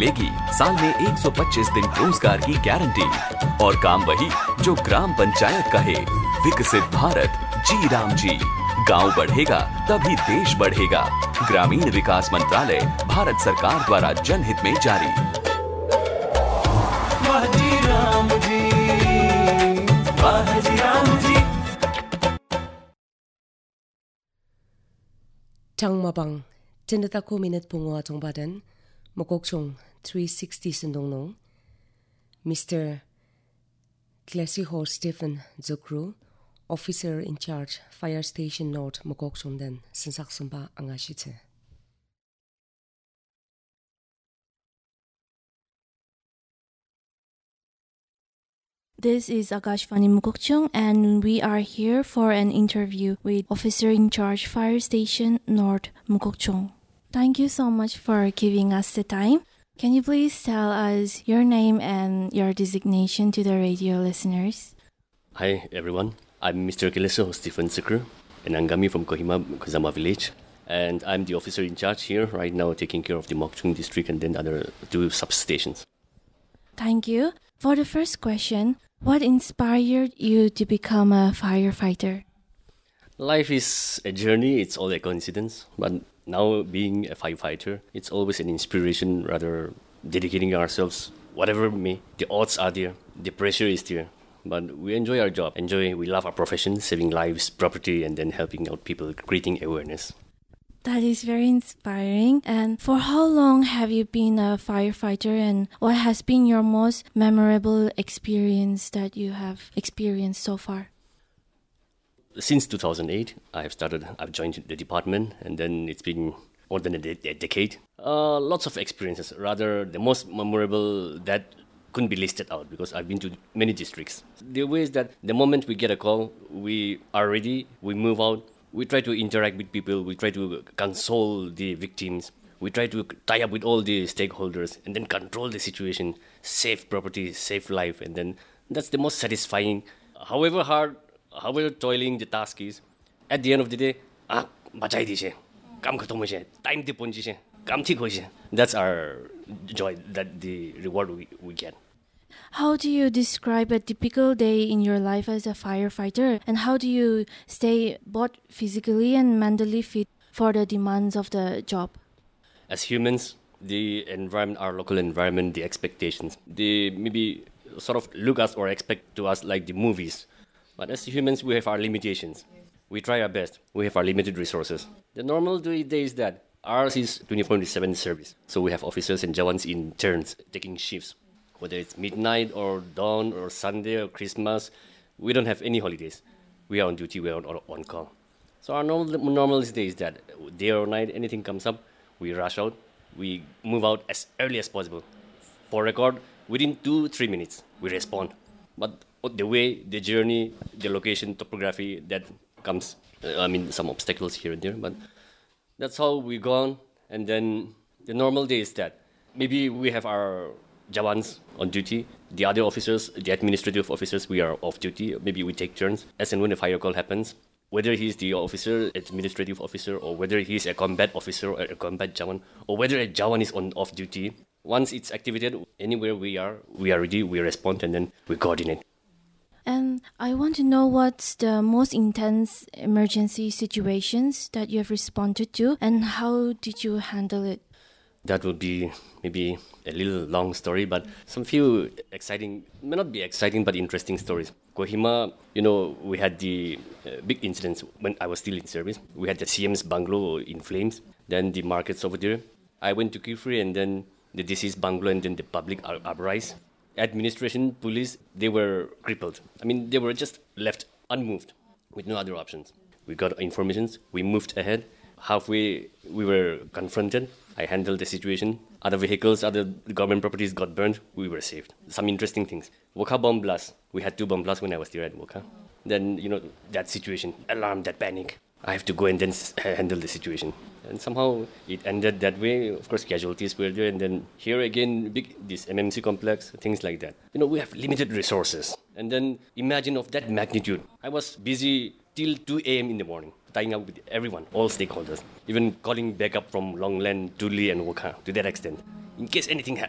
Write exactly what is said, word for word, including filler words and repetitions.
मिलेगी साल में एक सौ पच्चीस दिन रोजगार की गारंटी और काम वही जो ग्राम पंचायत कहे। विकसित भारत जी राम जी, गांव बढ़ेगा तभी देश बढ़ेगा। ग्रामीण विकास मंत्रालय, भारत सरकार द्वारा जनहित में जारी। वाह जी राम जी, वाह जी Ram ji. Tangmabang, tinatako minute pungo atong badan, mokokchong three sixty sundongnong, Mister Klesiho Stephen Zukru, Officer in Charge, Fire Station North, mokokchong den, sensaksumba angashite. This is Akashvani Mukokchung, and we are here for an interview with Officer in Charge, Fire Station North, Mukokchung. Thank you so much for giving us the time. Can you please tell us your name and your designation to the radio listeners? Hi everyone, I'm Mister Keleso Stephen Zukru, an Angami from Kohima, Kozama village. And I'm the officer in charge here right now, taking care of the Mokchung district and then other two substations. Thank you. For the first question, what inspired you to become a firefighter? Life is a journey, it's all a coincidence. But now being a firefighter, it's always an inspiration, rather dedicating ourselves, whatever may. The odds are there, the pressure is there. But we enjoy our job, enjoy, we love our profession, saving lives, property, and then helping out people, creating awareness. That is very inspiring. And for how long have you been a firefighter, and what has been your most memorable experience that you have experienced so far? Since two thousand eight, I've started, I've joined the department, and then it's been more than a, de- a decade. Uh, lots of experiences, rather the most memorable that couldn't be listed out because I've been to many districts. The way is that the moment we get a call, we are ready, we move out. We try to interact with people, we try to console the victims, we try to tie up with all the stakeholders and then control the situation, save property, save life, and then that's the most satisfying. However hard, however toiling the task is, at the end of the day, ah, bachai di siya, kam khatom siya, time di pon siya, kam thik hoy siya. That's our joy, that the reward we, we get. How do you describe a typical day in your life as a firefighter? And how do you stay both physically and mentally fit for the demands of the job? As humans, the environment, our local environment, the expectations, they maybe sort of look us or expect to us like the movies. But as humans, we have our limitations. We try our best. We have our limited resources. The normal day is that ours is twenty-four into seven service. So we have officers and jawans in turns, taking shifts. Whether it's midnight or dawn or Sunday or Christmas, we don't have any holidays. We are on duty, we are on, on call. So our normal, normal day is that day or night, anything comes up, we rush out, we move out as early as possible. For record, within two, three minutes, we respond. But the way, the journey, the location, topography, that comes, uh, I mean, some obstacles here and there, but that's how we go on. And then the normal day is that maybe we have our Jawans on duty. The other officers, the administrative officers, we are off duty. Maybe we take turns. As and when a fire call happens, whether he's the officer, administrative officer, or whether he's a combat officer or a combat Jawan, or whether a Jawan is on off duty, once it's activated, anywhere we are, we are ready, we respond, and then we coordinate. And I want to know what's the most intense emergency situations that you have responded to, and how did you handle it? That would be maybe a little long story, but some few exciting, may not be exciting, but interesting stories. Kohima, you know, we had the uh, big incidents when I was still in service. We had the C M's bungalow in flames, then the markets over there. I went to Kifri, and then the deceased bungalow, and then the public uprise. Administration, police, they were crippled. I mean, they were just left unmoved with no other options. We got informations, we moved ahead. Halfway, we were confronted. I handled the situation. Other vehicles, other government properties got burned. We were saved. Some interesting things. Wokha bomb blast. We had two bomb blasts when I was there at Wokha. Then, you know, that situation, alarm, that panic. I have to go and then handle the situation. And somehow it ended that way. Of course, casualties were there. And then here again, big this M M C complex, things like that. You know, we have limited resources. And then imagine of that magnitude. I was busy till two a.m. in the morning, tying up with everyone, all stakeholders, even calling backup from Longland, Dudley, and Wokha to that extent. In case anything ha-